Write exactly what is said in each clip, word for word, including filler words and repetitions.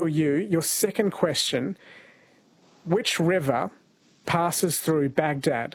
for you, your second question. Which river passes through Baghdad?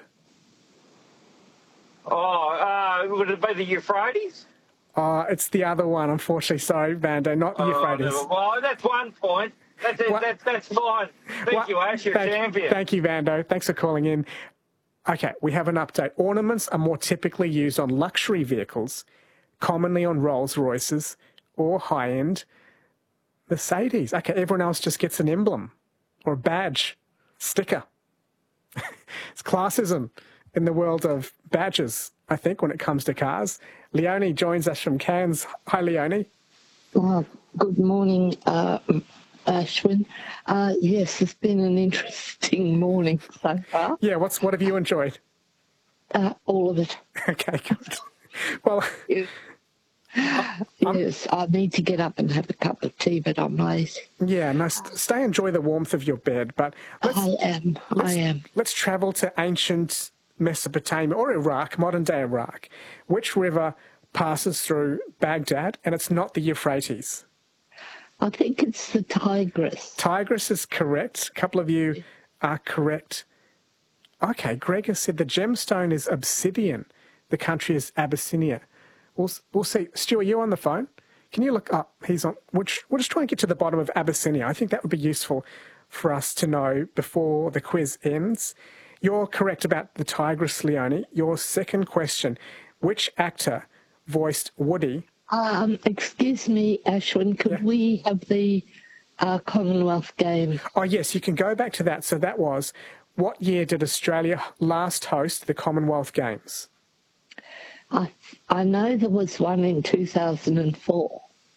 Oh, uh, would it be the Euphrates? Uh, it's the other one, unfortunately. Sorry, Vando, not the Oh, Euphrates. never- well, that's one point. That's it. What? That's, that's fine. Thank What? you, Ash. You're a Thank, champion. thank you, Vando. Thanks for calling in. Okay, we have an update. Ornaments are more typically used on luxury vehicles, commonly on Rolls Royces or high-end Mercedes. Okay, everyone else just gets an emblem or a badge, sticker. It's classism in the world of badges, I think, when it comes to cars. Leonie joins us from Cairns. Hi, Leonie. Well, good morning, uh, Ashwin. Uh, yes, it's been an interesting morning so far. Yeah, what's what have you enjoyed? Uh, all of it. Okay, good. Well, Yes. yes, I need to get up and have a cup of tea, but I'm lazy. yeah, no, st- stay enjoy the warmth of your bed. But let's, I am. let's, I am. let's travel to ancient Mesopotamia or Iraq, modern-day Iraq. Which river passes through Baghdad, and it's not the Euphrates? I think it's the Tigris. Tigris is correct. A couple of you are correct. Okay, Greg has said the gemstone is obsidian. The country is Abyssinia. We'll, we'll see. Stu, are you on the phone? Can you look up? He's on. Which, we'll just try and get to the bottom of Abyssinia. I think that would be useful for us to know before the quiz ends. You're correct about the Tigris, Leonie. Your second question, which actor voiced Woody? Um, excuse me, Ashwin, could Yeah. we have the uh, Commonwealth Games? Oh, yes, you can go back to that. So that was, what year did Australia last host the Commonwealth Games? I, I know there was one in two thousand four.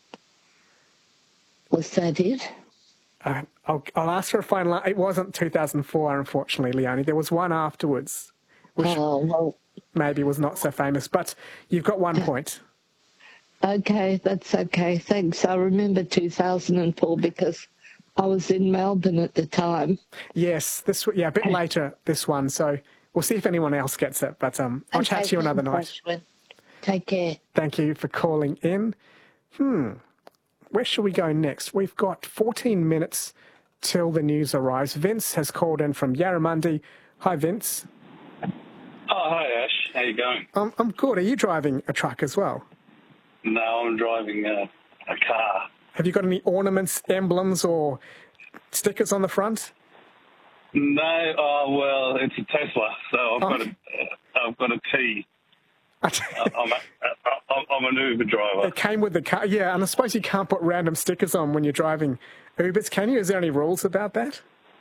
Was that it? Uh, I'll, I'll ask for a final. It wasn't two thousand four, unfortunately, Leonie. There was one afterwards, which Oh, well, maybe was not so famous. But you've got one point. okay, that's okay. Thanks. I remember two thousand four because I was in Melbourne at the time. Yes, this yeah, a bit later, this one. So we'll see if anyone else gets it. But um, I'll Okay, chat to you another thanks, night. Ashwin. Take care. Thank you for calling in. Hmm. Where should we go next? We've got fourteen minutes till the news arrives. Vince has called in from Yarramundi. Hi, Vince. Oh, hi, Ash. How you going? Um, I'm good. Are you driving a truck as well? No, I'm driving a, a car. Have you got any ornaments, emblems, or stickers on the front? No, oh, well, it's a Tesla, so I've Oh. got a, uh, I've got a T. I'm, a, I'm an Uber driver. It came with the car, yeah, and I suppose you can't put random stickers on when you're driving Ubers, can you? Is there any rules about that?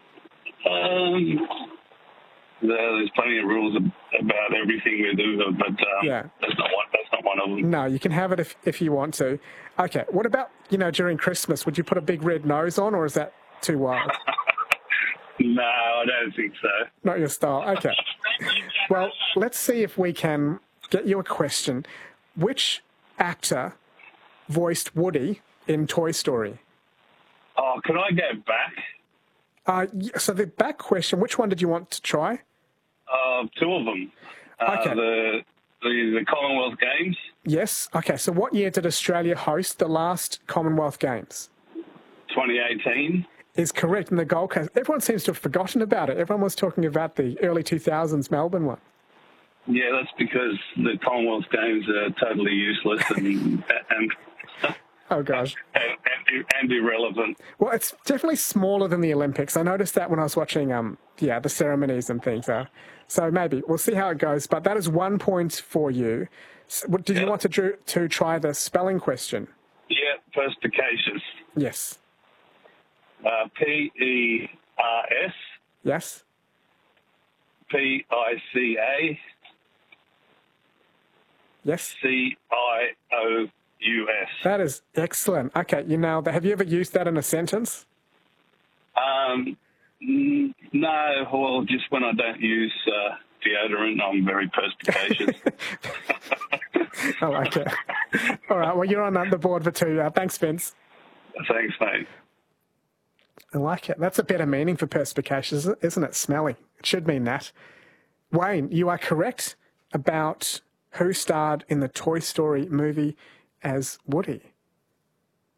Um, there's plenty of rules about everything with Uber, but um, Yeah. that's not one. That's not one of them. No, you can have it if, if you want to. Okay, what about, you know, during Christmas, would you put a big red nose on, or is that too wild? No, I don't think so. Not your style. Okay. Well, let's see if we can get you a question. Which actor voiced Woody in Toy Story? Oh, can I go back? Uh, y- so the back question, which one did you want to try? Uh, two of them. Uh, Okay. The, the the Commonwealth Games. Yes. Okay, so what year did Australia host the last Commonwealth Games? twenty eighteen. Is correct in the Gold Coast. Everyone seems to have forgotten about it. Everyone was talking about the early two thousands Melbourne one. Yeah, that's because the Commonwealth Games are totally useless and and Oh, gosh. and, and, and irrelevant. Well, it's definitely smaller than the Olympics. I noticed that when I was watching, um, yeah, the ceremonies and things. Uh, so maybe we'll see how it goes. But that is one point for you. S- what- Did you Yeah. want to do, to try the spelling question? Yeah, perspicacious. Yes. Uh, P E R S Yes. P I C A Yes. C I O U S. That is excellent. Okay, you nailed that. Have you ever used that in a sentence? Um, n- no, well, just when I don't use uh, deodorant, I'm very perspicacious. I like it. All right, well, you're on the board for two. Uh, thanks, Vince. Thanks, mate. I like it. That's a better meaning for perspicacious, isn't it? Smelly. It should mean that. Wayne, you are correct about who starred in the Toy Story movie as Woody.